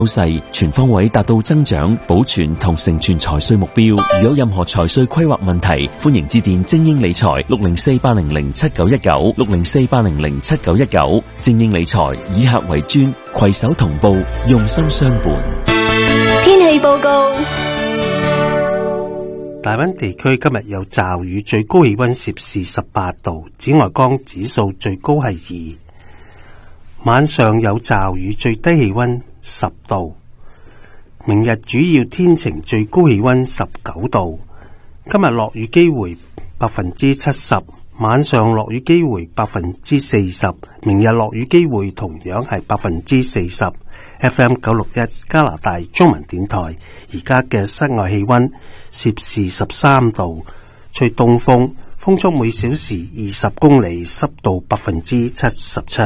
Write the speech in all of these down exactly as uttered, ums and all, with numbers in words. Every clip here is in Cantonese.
優勢，全方位達到增長、保存同成全財稅目標。如有任何財稅規劃問題，歡迎致電精英理財六零四八零零七九一九六零四八零零七九一九。精英理財以客為尊，攜手同步，用心相伴。 天氣報告。 大溫地區今日有驟雨，最高氣溫攝氏十八度，紫外光指數最高係二。晚上有驟雨，最低氣溫十度。明日主要天晴，最高氣溫十九度。今日落雨機會百分之七十，晚上落雨機會百分之四十，明日落雨機會同樣係百分之四十。F M 九六一加拿大中文電台，而家嘅室外氣溫攝氏十三度，吹東風，風速每小時二十公里，濕度百分之七十七。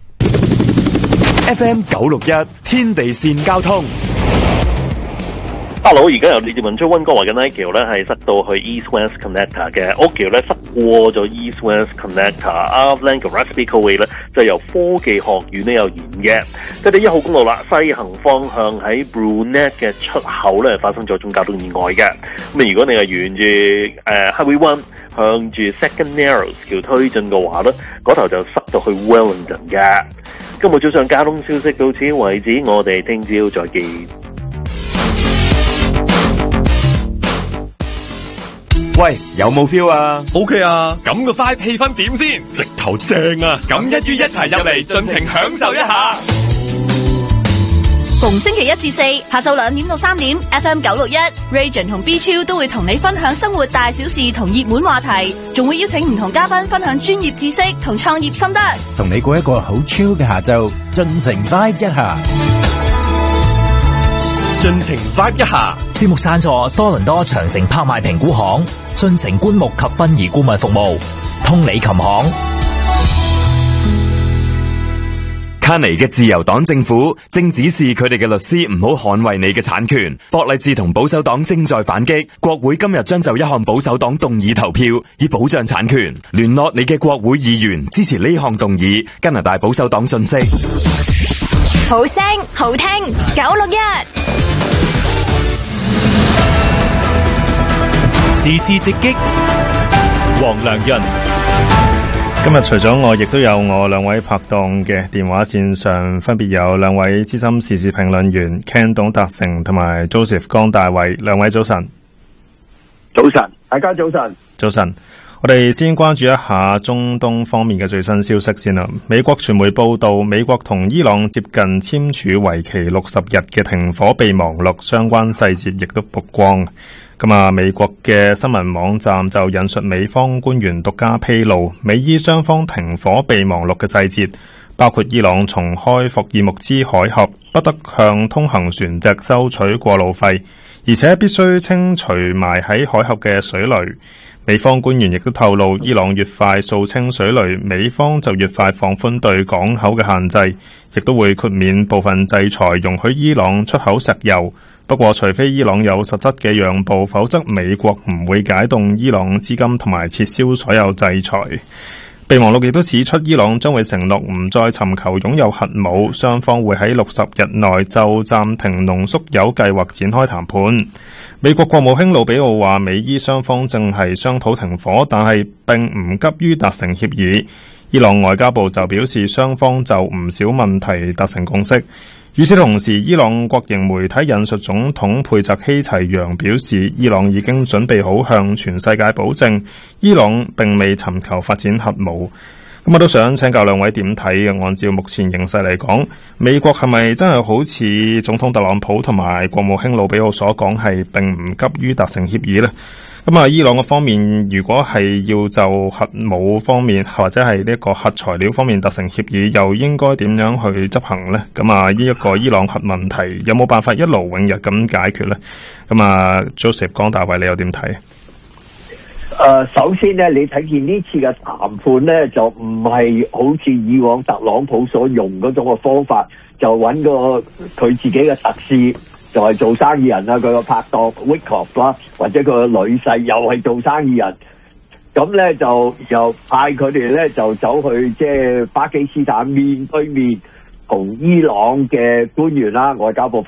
F M 九六一天地線交通。 Hello， 而家由列治文出溫哥華嘅 Nike 咧係塞到去 East West Connector 嘅 Oakville 咧塞過咗 East West Connector，Outland 嘅 Raspberry Way 咧就由科技學院呢有延嘅。跟住一號公路啦，西行方向喺 Brunette 嘅出口咧發生咗宗交通意外嘅。咁啊，如果你係沿住誒 Highway One 向住 Second Narrows 橋推進嘅話咧，嗰頭就塞到去 Wellington 嘅。今日早上交通消息到此為止，我哋聽朝再見。 喂，有冇 feel 啊 ？OK 啊，咁個 vibe 氣氛點先？直頭正啊！咁一於一齊入嚟，盡情享受一下。 逢星期一至四下晝兩點到三點 ，F M 九六一 Region 同 B 超都會同你分享生活大小事同熱門話題，仲會邀請唔同嘉賓分享專業知識同創業心得， 同你過一個好 chill 嘅下晝，盡情 vibe 一下。 盡情 vibe 一下。 節目贊助多倫多長城拍賣評估行、進城棺木及殯儀顧問服務、通理琴行。 卡尼嘅自由黨政府正指示佢哋嘅律師唔好捍衛你嘅產權。博勵治同保守黨正在反擊，國會今日將就一項保守黨動議投票，以保障產權。聯絡你嘅國會議員支持呢項動議。加拿大保守黨信息。 好聲好聽，九六一。 時事直擊，黃良潤。 今日除咗我，亦都有我兩位拍檔嘅電話線上，分別有兩位資深時事評論員 Ken 董達成同埋 Joseph 江大衛。兩位早晨。 早晨，大家早晨。 早晨。我哋先關注一下中東方面嘅最新消息先啦。美國傳媒報道，美國同伊朗接近簽署為期六十日嘅停火備忘錄，相關細節亦都曝光。咁啊，美國嘅新聞網站就引述美方官員獨家披露，美伊雙方停火備忘錄嘅細節，包括伊朗重開霍爾木茲海峽，不得向通行船隻收取過路費，而且必須清除埋喺海峽嘅水雷。美方官員亦都透露，伊朗越快掃清水雷，美方就越快放寬對港口嘅限制，亦都會豁免部分制裁，容許伊朗出口石油。不過，除非伊朗有實質嘅讓步，否則美國唔會解凍伊朗資金同埋撤銷所有制裁。備忘錄亦都指出，伊朗將會承諾唔再尋求擁有核武，雙方會喺六十日內就暫停濃縮鈾計劃展開談判。美國國務卿魯比奧話，美伊雙方正係商討停火，但係並唔急於達成協議。伊朗外交部就表示，雙方就唔少問題達成共識。與此同時，伊朗國營媒體引述總統佩澤希齊揚表示，伊朗已經準備好向全世界保證，伊朗並未尋求發展核武。咁我都想請教兩位點睇嘅？按照目前形勢嚟講，美國係咪真係好似總統特朗普同埋國務卿魯比奧所講，係並唔急於達成協議呢？咁啊，伊朗嘅方面如果係要就核武方面或者係呢一個核材料方面達成協議，又應該點樣去執行呢？咁啊，呢一個伊朗核問題有冇辦法一勞永逸咁解決呢？咁啊 ，Joseph 江大衛，你又點睇？ 誒、呃，首先咧，你睇見呢次嘅談判咧，就唔係好似以往特朗普所用嗰種嘅方法，就揾個佢自己嘅特使，就係做生意人啦，佢個拍檔 Wickoff 啦，或者佢個女婿又係做生意人，咁咧就又派佢哋咧就走去即係巴基斯坦面對面同伊朗嘅官員啦，外交部